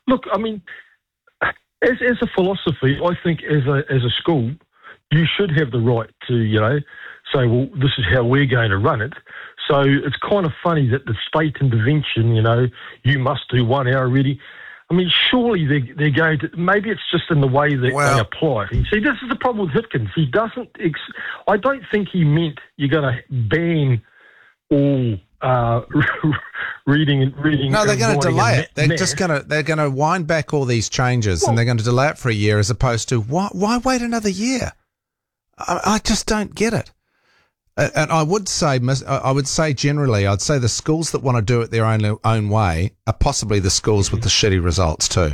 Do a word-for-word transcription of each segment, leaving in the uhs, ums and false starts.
Look, I mean, as as a philosophy, I think as a as a school, you should have the right to, you know, say, well, this is how we're going to run it. So it's kind of funny that the state intervention, you know, you must do one hour already. I mean, surely they're, they're going to, maybe it's just in the way that well, they apply it. And see, this is the problem with Hipkins. He doesn't, ex- I don't think he meant you're going to ban all uh, reading and reading. No, they're going to delay it. They're math. just going to, they're going to wind back all these changes well, and they're going to delay it for a year as opposed to, why, why wait another year? I, I just don't get it. And I would say, I would say generally, I'd say the schools that want to do it their own own way are possibly the schools with the shitty results too.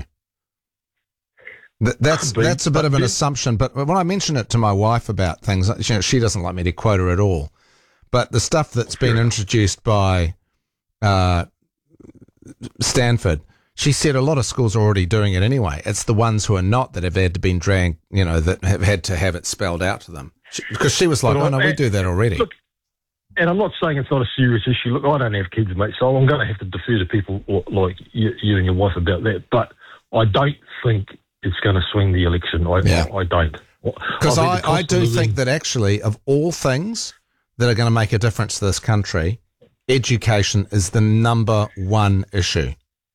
That's that's a bit of an assumption. But when I mention it to my wife about things, you know, she doesn't like me to quote her at all. But the stuff that's been introduced by uh, Stanford, she said a lot of schools are already doing it anyway. It's the ones who are not that have had to been dragged, you know, that have had to have it spelled out to them. Because she was like, oh, no, we do that already. Look, and I'm not saying it's not a serious issue. Look, I don't have kids, mate, so I'm going to have to defer to people like you, you and your wife about that. But I don't think it's going to swing the election. I, yeah. I, I don't. Because I, I, I do think that actually, of all things that are going to make a difference to this country, education is the number one issue.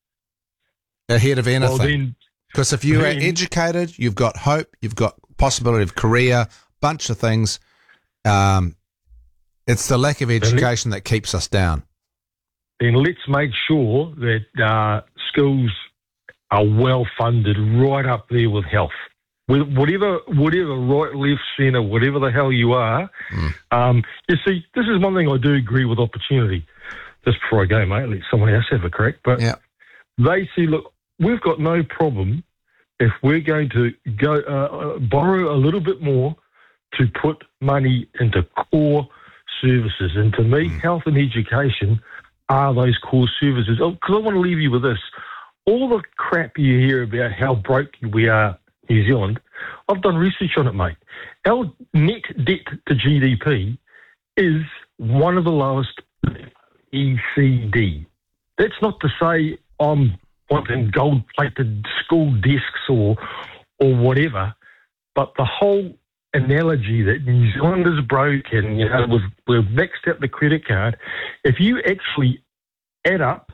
Ahead of anything. Because well, if you then, are educated, you've got hope, you've got possibility of career, bunch of things. Um, it's the lack of education that keeps us down. Then let's make sure that uh, schools are well funded, right up there with health. With whatever, whatever, right, left, centre, whatever the hell you are. Mm. Um, you see, this is one thing I do agree with opportunity. Just before I go, mate, let someone else have a crack. But yeah. They see, look, we've got no problem if we're going to go uh, borrow a little bit more to put money into core services. And to me, mm. health and education are those core services. Because oh, I want to leave you with this. All the crap you hear about how broke we are, New Zealand, I've done research on it, mate. Our net debt to G D P is one of the lowest in E C D. That's not to say I'm wanting gold-plated school desks or or whatever, but the whole analogy that New Zealand is broke and, you know, we've, we've maxed out the credit card, if you actually add up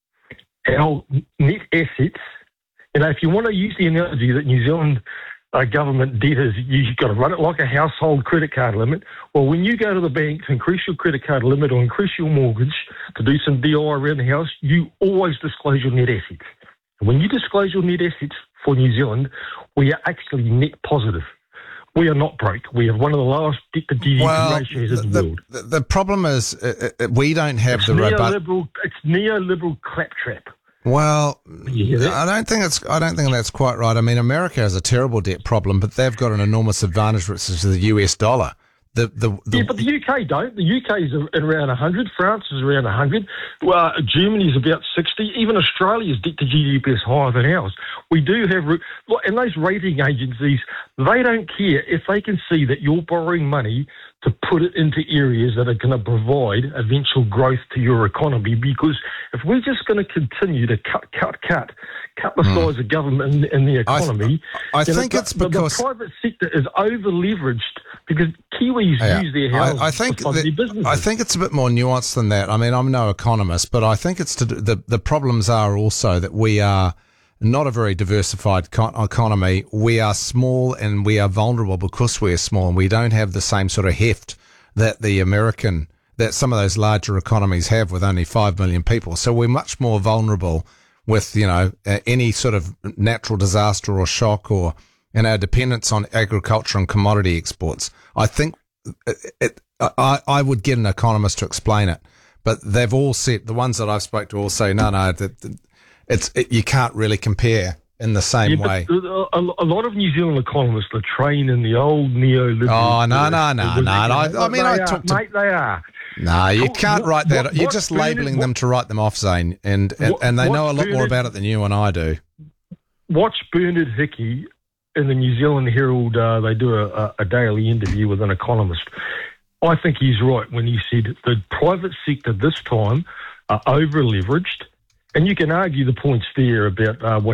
our net assets, you know, if you want to use the analogy that New Zealand uh, government debt is, you've got to run it like a household credit card limit. Well, when you go to the bank to increase your credit card limit or increase your mortgage to do some D I Y around the house, you always disclose your net assets. And when you disclose your net assets for New Zealand, we are actually net positive. We are not broke. We have one of the lowest debt to G D P well, ratios in the, the world. The, the problem is uh, uh, we don't have it's the neoliberal. robust. It's neoliberal claptrap. Well, I don't think it's. I don't think that's quite right. I mean, America has a terrible debt problem, but they've got an enormous advantage, which is the U S dollar. The, the, the, yeah, but the U K don't. The U K is around one hundred. France is around one hundred. Well, Germany is about sixty. Even Australia's debt to G D P is higher than ours. We do have, and those rating agencies, they don't care if they can see that you're borrowing money to put it into areas that are going to provide eventual growth to your economy. Because if we're just going to continue to cut, cut, cut, cut the mm. size of government in, in the economy, I, th- I think know, it's the, because the private sector is over leveraged because Kiwis yeah, use their houses I, I think to fund that, their businesses. I think it's a bit more nuanced than that. I mean, I'm no economist, but I think it's to do, the the problems are also that we are not a very diversified con- economy. We are small and we are vulnerable because we are small and we don't have the same sort of heft that the American, that some of those larger economies have with only five million people. So we're much more vulnerable with, you know, uh, any sort of natural disaster or shock or, you know, dependence on agriculture and commodity exports. I think it, it, I, I would get an economist to explain it, but they've all said, the ones that I've spoke to all say, no, no, that it's, it, you can't really compare in the same yeah, way. A, a lot of New Zealand economists are trained in the old neoliberal. Oh, no, no, no, no. I, I mean, I talk to... Mate, they are. No, you can't what, write that. What, You're just labelling them to write them off, Zane, and, and, what, and they know a lot Bernard, more about it than you and I do. Watch Bernard Hickey in the New Zealand Herald. Uh, they do a, a daily interview with an economist. I think he's right when he said the private sector this time are over-leveraged, and you can argue the points there about uh, what